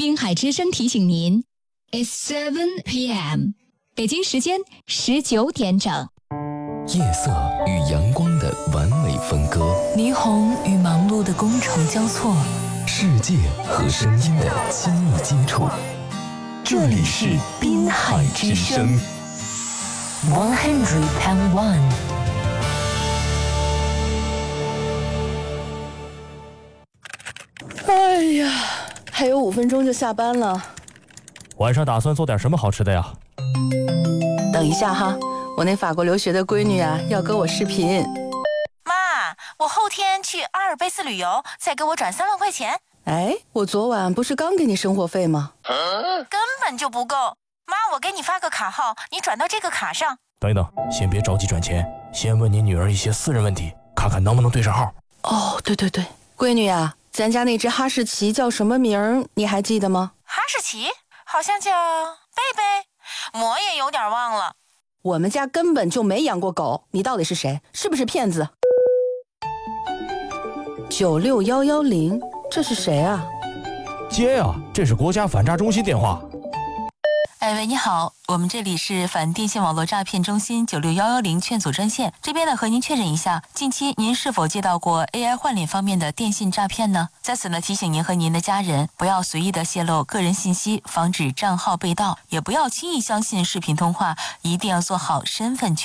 滨海之声提醒您 ，It's 7 p.m. 北京时间19点整。 夜色与阳光的完美分割， 霓虹与忙碌的觥筹交错， 世界和声音的亲密接触。这里是滨海之声 100.1。 哎呀，还有5分钟就下班了。 晚上打算做点什么好吃的呀？ 等一下哈，我那法国留学的闺女啊，要跟我视频。 妈，我后天去阿尔卑斯旅游，再给我转3万块钱。 哎，我昨晚不是刚给你生活费吗？ 根本就不够。妈，我给你发个卡号，你转到这个卡上。 等一等，先别着急转钱，先问你女儿一些私人问题，看看能不能对上号。 哦，对，闺女啊，咱家那只哈士奇叫什么名儿？你还记得吗？ 哈士奇好像叫贝贝，我也有点忘了。 我们家根本就没养过狗，你到底是谁？是不是骗子？96110，这是谁啊？ 接呀，这是国家反诈中心电话。 哎喂，你好，我们这里是反电信网络诈骗中心96110劝阻专线，这边呢和您确认一下，近期您是否接到过 AI 换脸方面的电信诈骗呢？在此呢提醒您和您的家人不要随意的泄露个人信息，防止账号被盗，也不要轻易相信视频通话，一定要做好身份确认。